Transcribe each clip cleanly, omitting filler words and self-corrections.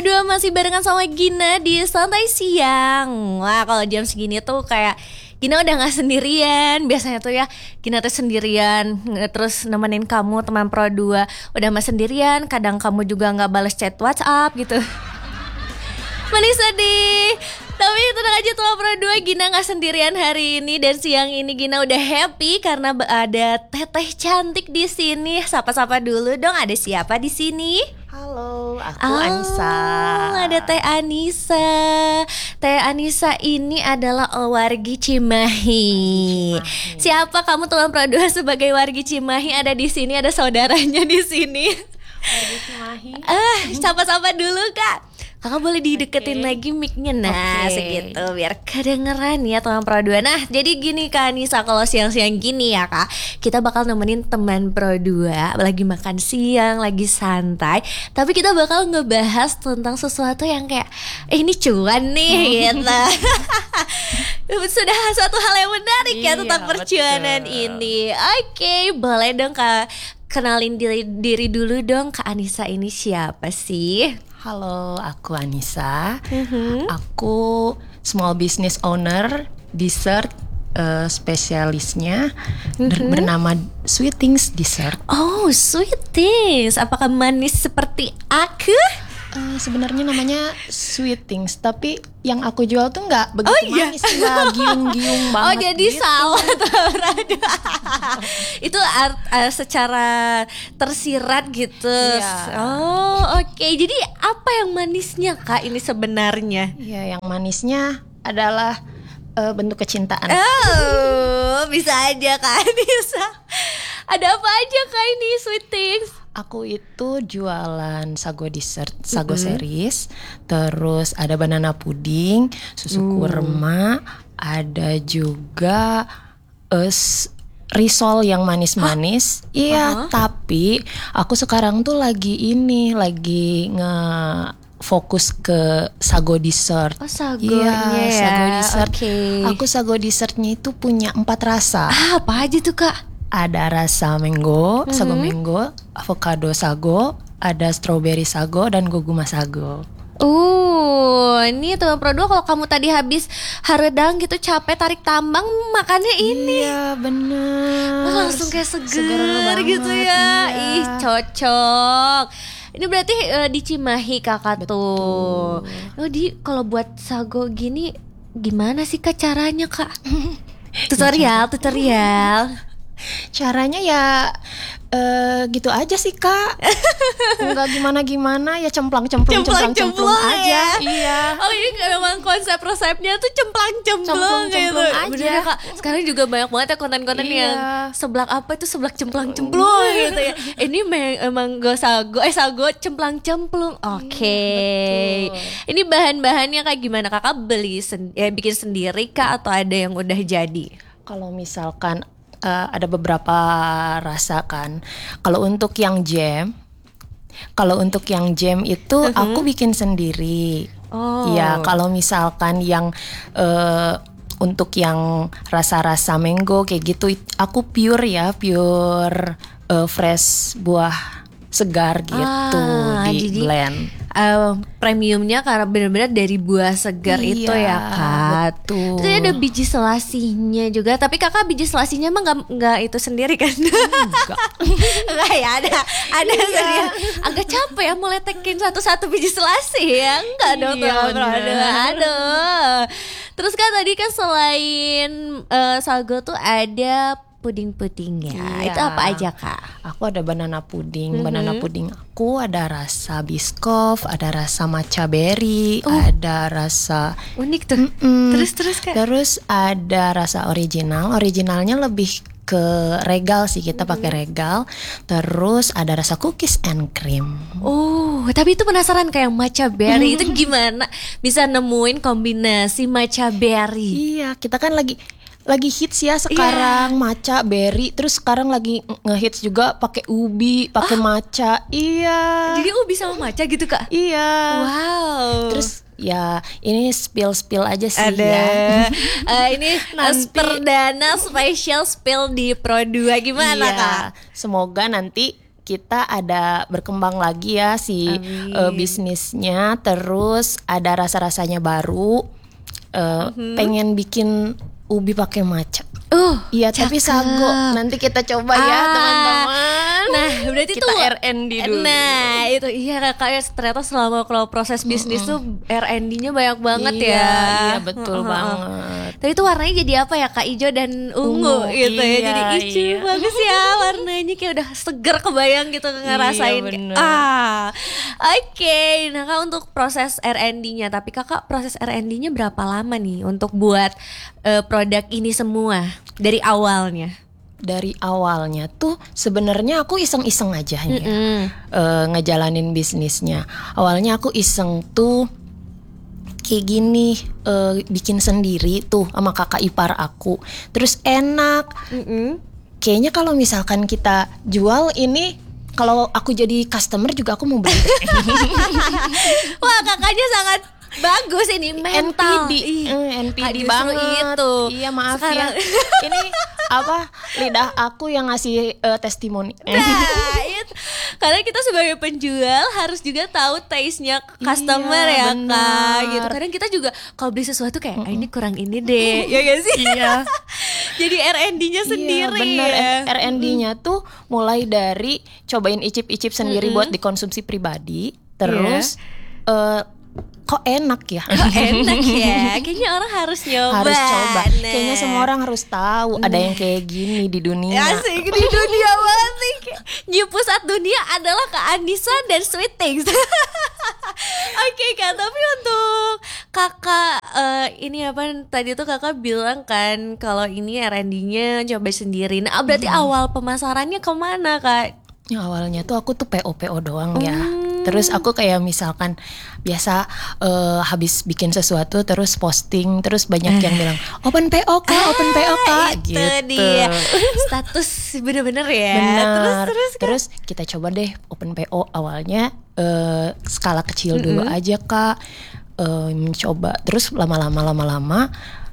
Pro 2 masih barengan sama Gina di Santai Siang. Wah, kalau jam segini tuh kayak Gina udah gak sendirian. Biasanya tuh ya Gina tuh sendirian, terus nemenin kamu teman Pro 2 udah mah sendirian. Kadang kamu juga gak bales chat WhatsApp gitu. Manis sedih. Tapi tenang aja teman Pro 2, Gina gak sendirian hari ini. Dan siang ini Gina udah happy karena ada teteh cantik di sini. Sapa-sapa dulu dong, ada siapa di sini? Halo, aku Anissa. Ada Teh Anissa. Teh Anissa ini adalah wargi Cimahi. Siapa kamu teman Pro 2 sebagai wargi Cimahi? Ada di sini, ada saudaranya di sini. Wargi Cimahi. Sapa-sapa dulu Kak. Kakak boleh dideketin lagi mic-nya. Nah segitu biar kedengeran ya teman Pro 2. Nah jadi gini Kak Anissa, kalau siang-siang gini ya Kak, kita bakal nemenin teman Pro 2 lagi makan siang, lagi santai. Tapi kita bakal ngebahas tentang sesuatu yang kayak ini cuan nih gitu. Sudah suatu hal yang menarik ya tentang percuanan ini. Oke, boleh dong Kak, kenalin diri dulu dong. Kak Anissa ini siapa sih? Halo, aku Anissa. Aku small business owner, dessert spesialisnya bernama Sweet Things Dessert. Oh, Sweet Things. Apakah manis seperti aku? Sebenarnya namanya Sweet Things, tapi yang aku jual tuh nggak begitu manis, nggak giung-giung banget. Oh, jadi gitu. salah itu secara tersirat gitu. Iya. Oh, oke. Jadi apa yang manisnya Kak ini sebenarnya? Iya, yang manisnya adalah bentuk kecintaan. Oh, bisa aja Kak Anissa. Ada apa aja Kak ini Sweet Things? Aku itu jualan sago dessert, sago series, terus ada banana pudding, susu kurma, ada juga risol yang manis-manis. Iya, tapi aku sekarang tuh lagi fokus ke sago dessert. Oh, sagonya ya. Sago dessert. Okay. Aku sago dessertnya itu punya 4 rasa. Apa aja tuh Kak? Ada rasa mango, sago mango, avocado sago, ada strawberry sago, dan goguma sago. Ini teman Pro 2, kalau kamu tadi habis haredang gitu capek tarik tambang, makannya ini. Iya bener. Langsung kayak seger gitu ya. Iya. Ih cocok. Ini berarti di Cimahi kakak. Betul. Tuh. Oh kalau buat sago gini gimana sih Kak caranya Kak? Tutorial. Caranya ya gitu aja sih Kak. Enggak gimana-gimana ya, cemplang aja ya. Iya. Oh ini memang konsep resepnya tuh cemplang gitu aja. bener ya Kak. Sekarang juga banyak banget ya konten-konten yang seblak apa itu seblak cemplang gitu ya. Ini emang sago cemplang-cemplung. Oke. Ini bahan-bahannya kayak gimana Kakak beli bikin sendiri Kak atau ada yang udah jadi? Kalau misalkan ada beberapa rasa kan. Kalau untuk yang jam itu aku bikin sendiri. Ya, kalau misalkan yang untuk yang rasa-rasa mango kayak gitu, aku pure fresh buah segar gitu di blend. Premiumnya karena benar-benar dari buah segar itu ya Kak. Betul. Terus ada biji selasinya juga. Tapi Kakak biji selasinya emang nggak itu sendiri kan? Enggak ya, ada sendiri. Agak capek ya mulai tekin satu-satu biji selasi ya. Enggak dong aduh. Terus kan tadi kan selain sago tuh ada puding-pudingnya. Iya. Itu apa aja Kak? Aku ada banana pudding. Banana pudding aku ada rasa biskof, ada rasa matcha berry, ada rasa unik tuh. Terus Kak? Terus ada rasa original. Originalnya lebih ke regal sih, kita pakai regal. Terus ada rasa cookies and cream. Oh, tapi itu penasaran kayak matcha berry itu gimana bisa nemuin kombinasi matcha berry? Iya, kita kan lagi hits ya sekarang matcha berry, terus sekarang lagi ngehits juga pakai ubi, pakai matcha. Iya. Jadi ubi sama matcha gitu Kak? Iya. Wow. Terus ya ini spill aja sih. Ada. Ya. Ini perdana spesial spill di Pro 2 gimana Kak? Semoga nanti kita ada berkembang lagi ya si bisnisnya, terus ada rasa-rasanya baru. Pengen bikin ubi pakai matcha. Iya, tapi sago. Nanti kita coba ya teman-teman. Nah, berarti kita tuh R&D dulu. Nah, itu iya kakak ya, ternyata selama kalau proses bisnis tuh R&D-nya banyak banget ya. Iya, betul banget. Tapi itu warnanya jadi apa ya Kak? Hijau dan ungu gitu ya. Jadi hijau bagus ya warnanya, kayak udah seger kebayang gitu ngerasain. Oke. Nah, Kak, untuk proses R&D-nya, tapi Kakak proses R&D-nya berapa lama nih untuk buat produk ini semua dari awalnya? Dari awalnya tuh sebenarnya aku iseng-iseng aja nih ya, ngejalanin bisnisnya. Awalnya aku iseng tuh kayak gini, bikin sendiri tuh sama kakak ipar aku. Terus enak. Kayaknya kalau misalkan kita jual ini, kalau aku jadi customer juga aku mau beli. Wah, kakaknya sangat bagus ini mental. NPD banget itu. Iya, maaf sekarang, ya. Ini apa, lidah aku yang ngasih testimoni. Nah, itu. Karena kita sebagai penjual harus juga tahu taste-nya customer ya bener. Kak gitu. Kadang kita juga kalau beli sesuatu kayak ini kurang ini deh. Ya gak sih? Iya. Jadi R&D-nya sendiri. Bener, R&D-nya tuh mulai dari cobain icip-icip sendiri buat dikonsumsi pribadi. Terus kok enak ya? Kayaknya orang harus nyoba. Harus coba. Kayaknya semua orang harus tahu ada yang kayak gini di dunia. Asik, di dunia banget nih. New Pusat Dunia adalah Kak Anissa dan Sweet Things. Oke Kak, tapi untuk kakak ini apa tadi tuh kakak bilang kan kalau ini R&D-nya coba sendiri. Nah, berarti awal pemasarannya kemana Kak? Ya, awalnya tuh aku tuh PO doang ya. Terus aku kayak misalkan biasa habis bikin sesuatu terus posting, terus banyak yang bilang open PO Kak, open PO Kak gitu. Dia status bener-bener ya. Bener. Terus kita coba deh open PO awalnya skala kecil dulu aja Kak, mencoba. Terus lama-lama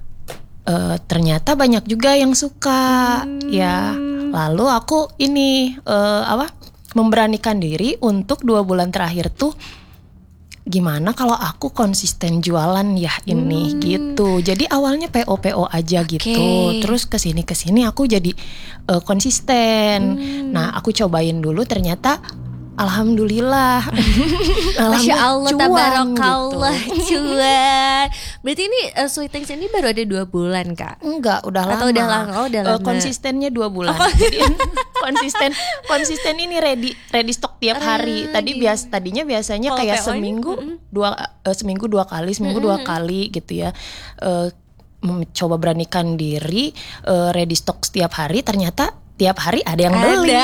ternyata banyak juga yang suka ya. Lalu aku ini memberanikan diri untuk 2 bulan terakhir tuh gimana kalau aku konsisten jualan ya ini gitu. Jadi awalnya PO aja gitu. Terus kesini aku jadi konsisten. Nah, aku cobain dulu ternyata alhamdulillah. Masya Allah, tabarakallah, gitu. cuan. Berarti ini Sweet Things ini baru ada 2 bulan Kak? Enggak, udah lama. Atau udah lama? Konsistennya 2 bulan. Jadi konsisten ini ready stock tiap hari. Tadinya biasanya kayak seminggu 2 kali, seminggu 2 kali gitu ya. Coba beranikan diri ready stock setiap hari, ternyata tiap hari ada yang beli.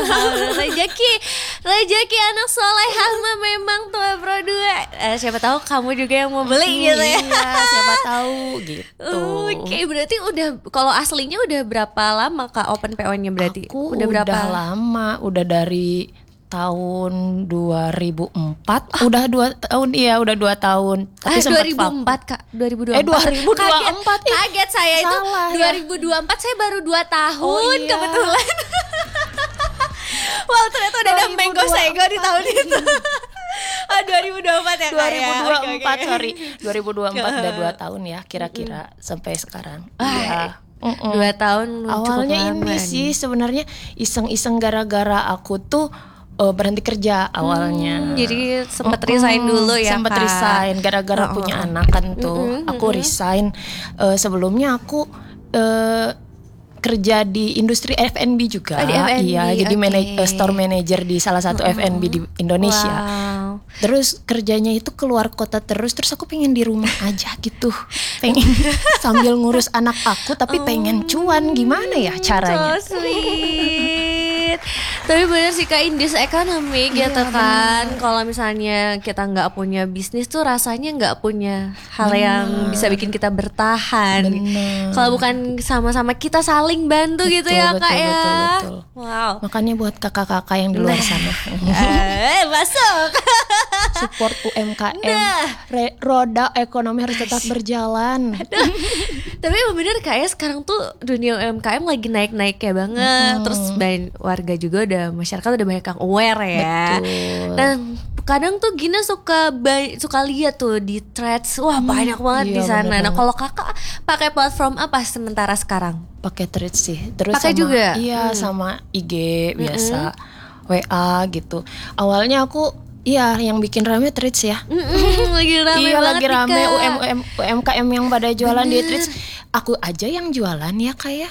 Rezeki anak solehah mah memang tuh Pro 2. Siapa tahu kamu juga yang mau beli gitu ya. Iya, siapa tahu gitu. Oke, berarti udah kalau aslinya udah berapa lama Kak open PO-nya berarti? Aku udah lama, udah dari tahun 2004. Udah 2 tahun, iya udah 2 tahun. Tapi 2004 Kak, 2024. 2024. Kaget saya itu. Salah, 2024 saya baru 2 tahun iya. kebetulan. Wow, ternyata udah ada Mango Sego di tahun itu. 2024 ya Kak ya. 2024, sorry. 2024 udah 2 tahun ya kira-kira sampai sekarang. Iya. 2 tahun awalnya ini sih sebenarnya iseng-iseng gara-gara aku tuh berhenti kerja awalnya. Jadi sempat resign dulu ya. Sempat resign gara-gara punya anak kan tuh. Aku resign. Sebelumnya aku kerja di industri F&B juga. Di F&B, iya, jadi store manager di salah satu F&B di Indonesia. Wow. Terus kerjanya itu keluar kota terus aku pengen di rumah aja gitu. Pengen sambil ngurus anak aku tapi pengen cuan, gimana ya caranya? So sweet. Tapi bener sih Kak, in this economy gitu kan. Kalau misalnya kita nggak punya bisnis tuh rasanya nggak punya hal yang bisa bikin kita bertahan. Kalau bukan sama-sama kita saling bantu gitu ya Kak ya. Betul. Wow. Makanya buat kakak-kakak yang di luar sana, masuk. support UMKM. Roda ekonomi harus tetap berjalan. Tapi emang bener kayak sekarang tuh dunia UMKM lagi naik-naiknya banget. Terus warga juga masyarakat udah banyak yang aware ya. Betul. Dan kadang tuh Gina suka lihat tuh di threads, wah banyak banget di sana. bener Nah banget. kalau kakak pakai platform apa sementara sekarang? Pakai Threads sih. Terus Pakai sama juga? iya sama IG biasa, WA gitu. Awalnya aku yang bikin rame Threads ya. Lagi rame Iya banget lagi nih, rame Kak. UMKM yang pada jualan di Threads. Aku aja yang jualan ya kayak.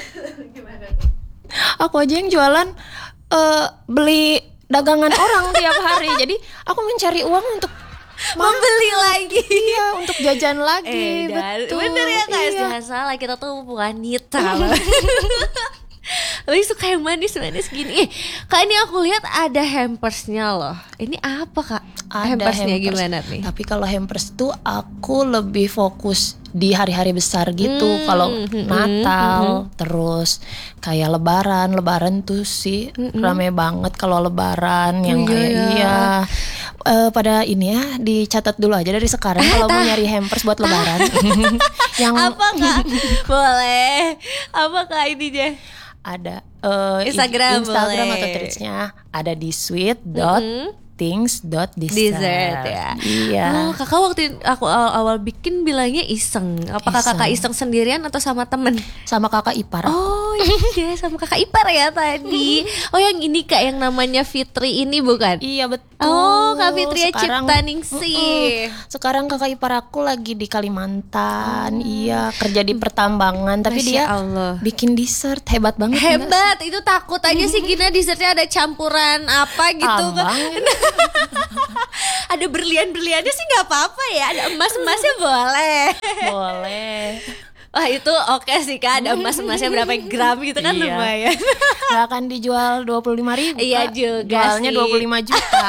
Aku aja yang jualan beli dagangan orang tiap hari. Jadi aku mencari uang untuk Membeli lagi. iya untuk jajan lagi. Betul. Bener ya Kak, iya. jangan salah, kita tuh wanita loh. Tapi suka yang manis-manis gini. Kak, ini aku lihat ada hampersnya loh. Ini apa Kak? Ada Hampersnya hampers. gimana nih? Tapi kalau hampers tuh aku lebih fokus di hari-hari besar gitu. Kalau Natal, terus kayak Lebaran tuh sih rame banget kalau Lebaran yang kayak pada ini ya dicatat dulu aja dari sekarang kalau mau nyari hampers buat Lebaran. Yang Apa Kak? Boleh. Apa Kak ininya? ada Instagram Instagram boleh. atau Threads-nya ada di sweet.things.dessert. Dessert ya. Iya. Oh, kakak waktu aku awal bikin bilangnya iseng. Apakah Iseng. kakak iseng sendirian atau sama temen? Sama kakak ipar. Oh iya, sama kakak ipar ya tadi. Oh yang ini Kak, yang namanya Fitri ini bukan? Iya betul. Oh, Kak Fitria Sekarang- Cipta Ningsih. Sekarang kakak ipar aku lagi di Kalimantan. Iya, kerja di pertambangan. Tapi Masya dia Allah. bikin dessert hebat banget. Hebat, itu takut aja sih Gina dessertnya ada campuran apa gitu kan. Ambang. Ada berlian-berliannya sih nggak apa-apa ya, ada emas-emasnya boleh. Boleh. Wah itu oke sih Kak, ada emas-emasnya berapa gram gitu kan Iya. lumayan. Gak akan dijual 25.000. Iya Kak. juga Jualnya sih. 25 juta.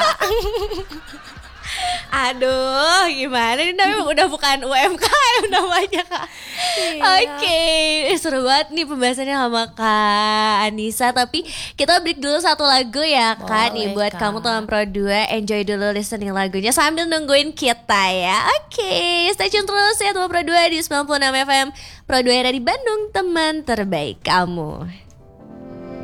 Aduh, gimana nih namanya udah bukan UMKM namanya Kak. Oke, seru banget nih pembahasannya sama Kak Anissa. Tapi kita break dulu satu lagu ya Kak. Nih Boleh, buat Kak. kamu teman Pro 2, enjoy dulu listening lagunya sambil nungguin kita ya. Oke, stay tune terus ya teman Pro 2 di 96 FM Pro 2 dari Bandung, teman terbaik kamu.